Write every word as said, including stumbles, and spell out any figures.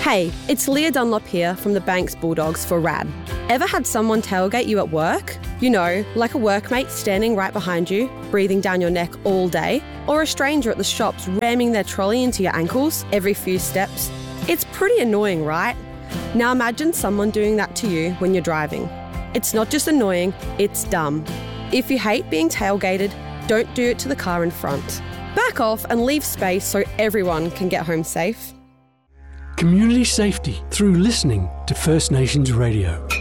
Hey, it's Leah Dunlop here from the Banks Bulldogs for R A D. Ever had someone tailgate you at work? You know, like a workmate standing right behind you, breathing down your neck all day, or a stranger at the shops ramming their trolley into your ankles every few steps? It's pretty annoying, right? Now imagine someone doing that to you when you're driving. It's not just annoying, it's dumb. If you hate being tailgated, don't do it to the car in front. Back off and leave space so everyone can get home safe. Community safety through listening to First Nations Radio.